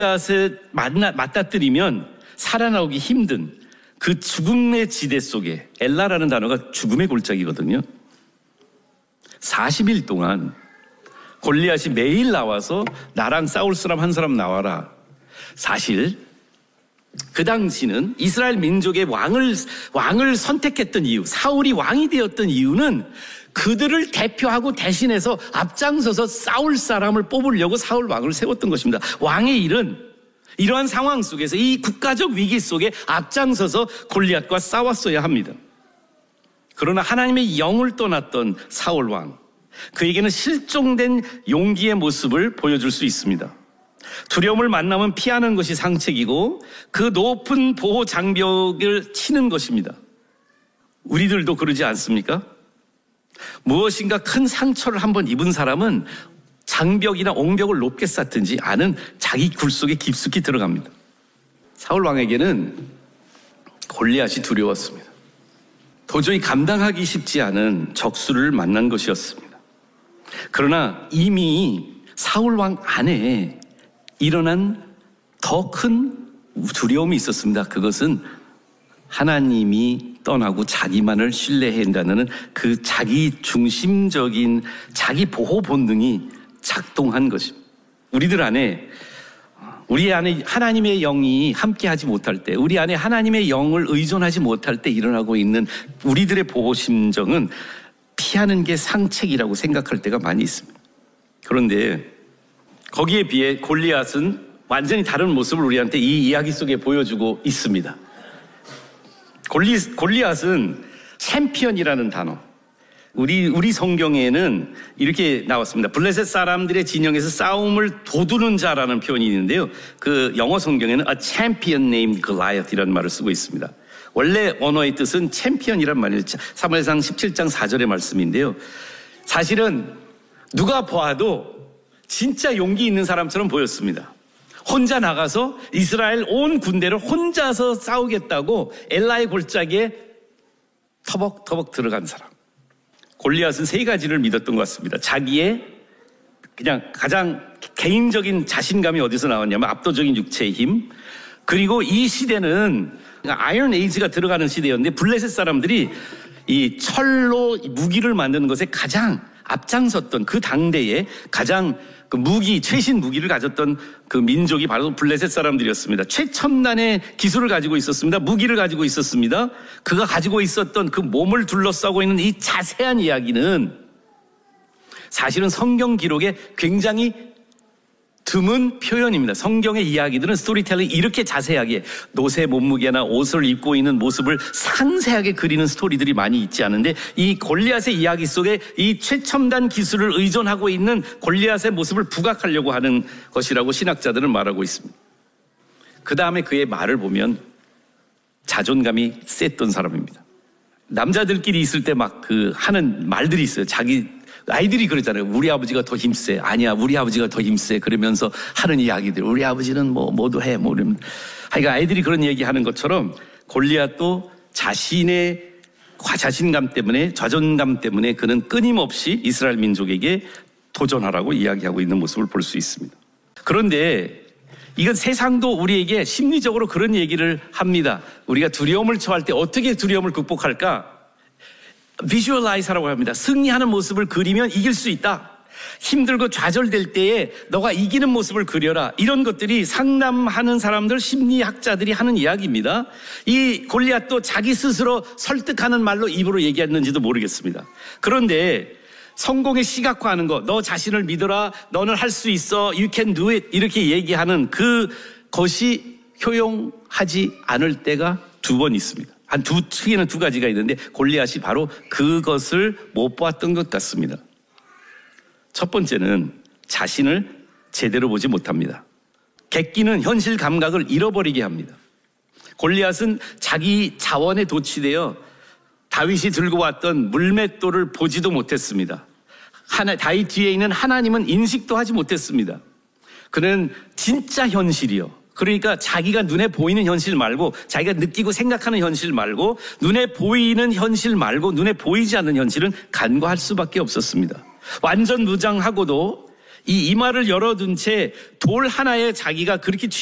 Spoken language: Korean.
골리앗에 맞닥뜨리면 살아나오기 힘든 그 죽음의 지대 속에, 엘라라는 단어가 죽음의 골짜기거든요. 40일 동안 골리앗이 매일 나와서 나랑 싸울 사람 한 사람 나와라. 사실 그 당시는 이스라엘 민족의 왕을 선택했던 이유, 사울이 왕이 되었던 이유는 그들을 대표하고 대신해서 앞장서서 싸울 사람을 뽑으려고 사울 왕을 세웠던 것입니다. 왕의 일은 이러한 상황 속에서, 이 국가적 위기 속에 앞장서서 골리앗과 싸웠어야 합니다. 그러나 하나님의 영을 떠났던 사울 왕, 그에게는 실종된 용기의 모습을 보여줄 수 있습니다. 두려움을 만나면 피하는 것이 상책이고 그 높은 보호 장벽을 치는 것입니다. 우리들도 그러지 않습니까? 무엇인가 큰 상처를 한번 입은 사람은 장벽이나 옹벽을 높게 쌓든지 아는 자기 굴 속에 깊숙이 들어갑니다. 사울 왕에게는 골리앗이 두려웠습니다. 도저히 감당하기 쉽지 않은 적수를 만난 것이었습니다. 그러나 이미 사울 왕 안에 일어난 더 큰 두려움이 있었습니다. 그것은 하나님이 떠나고 자기만을 신뢰한다는 그 자기 중심적인 자기 보호 본능이 작동한 것입니다. 우리 안에 하나님의 영이 함께하지 못할 때, 우리 안에 하나님의 영을 의존하지 못할 때 일어나고 있는 우리들의 보호 심정은 피하는 게 상책이라고 생각할 때가 많이 있습니다. 그런데 거기에 비해 골리앗은 완전히 다른 모습을 우리한테 이 이야기 속에 보여주고 있습니다. 골리앗은 챔피언이라는 단어, 우리 성경에는 이렇게 나왔습니다. 블레셋 사람들의 진영에서 싸움을 도두는 자라는 표현이 있는데요, 그 영어 성경에는 a champion named Goliath이라는 말을 쓰고 있습니다. 원래 언어의 뜻은 챔피언이란 말이에요. 사무엘상 17장 4절의 말씀인데요, 사실은 누가 봐도 진짜 용기 있는 사람처럼 보였습니다. 혼자 나가서 이스라엘 온 군대를 혼자서 싸우겠다고 엘라의 골짜기에 터벅터벅 들어간 사람. 골리앗은 세 가지를 믿었던 것 같습니다. 자기의 그냥 가장 개인적인 자신감이 어디서 나왔냐면 압도적인 육체의 힘, 그리고 이 시대는 아이언 에이지가 들어가는 시대였는데 블레셋 사람들이 이 철로 무기를 만드는 것에 가장 앞장섰던, 그 당대에 가장 그 최신 무기를 가졌던 그 민족이 바로 블레셋 사람들이었습니다. 최첨단의 기술을 가지고 있었습니다. 무기를 가지고 있었습니다. 그가 가지고 있었던 그 몸을 둘러싸고 있는 이 자세한 이야기는 사실은 성경 기록에 굉장히 드문 표현입니다. 성경의 이야기들은 스토리텔링이 이렇게 자세하게 노새 몸무게나 옷을 입고 있는 모습을 상세하게 그리는 스토리들이 많이 있지 않은데, 이 골리앗의 이야기 속에 이 최첨단 기술을 의존하고 있는 골리앗의 모습을 부각하려고 하는 것이라고 신학자들은 말하고 있습니다. 그 다음에 그의 말을 보면 자존감이 셌던 사람입니다. 남자들끼리 있을 때 막 하는 말들이 있어요. 아이들이 그러잖아요. 우리 아버지가 더 힘세. 아니야, 우리 아버지가 더 힘세. 그러면서 하는 이야기들. 우리 아버지는 뭐도 해. 하여간 아이들이 그런 얘기하는 것처럼 골리앗도 자신의 자신감 때문에, 자존감 때문에 그는 끊임없이 이스라엘 민족에게 도전하라고 이야기하고 있는 모습을 볼 수 있습니다. 그런데 이건 세상도 우리에게 심리적으로 그런 얘기를 합니다. 우리가 두려움을 처할 때 어떻게 두려움을 극복할까? 비주얼라이즈라고 합니다. 승리하는 모습을 그리면 이길 수 있다. 힘들고 좌절될 때에 너가 이기는 모습을 그려라. 이런 것들이 상담하는 사람들, 심리학자들이 하는 이야기입니다. 이 골리앗도 자기 스스로 설득하는 말로 입으로 얘기했는지도 모르겠습니다. 그런데 성공의 시각화하는 것, 너 자신을 믿어라, 너는 할 수 있어, you can do it, 이렇게 얘기하는 그것이 효용하지 않을 때가 두 번 있습니다. 크게는 두 가지가 있는데 골리앗이 바로 그것을 못 봤던 것 같습니다. 첫 번째는 자신을 제대로 보지 못합니다. 객기는 현실 감각을 잃어버리게 합니다. 골리앗은 자기 자원에 도취되어 다윗이 들고 왔던 물맷돌을 보지도 못했습니다. 다윗 뒤에 있는 하나님은 인식도 하지 못했습니다. 그는 진짜 현실이요, 그러니까 자기가 눈에 보이는 현실 말고, 자기가 느끼고 생각하는 현실 말고, 눈에 보이는 현실 말고 눈에 보이지 않는 현실은 간과할 수밖에 없었습니다. 완전 무장하고도 이 이마를 열어둔 채 돌 하나에 자기가 그렇게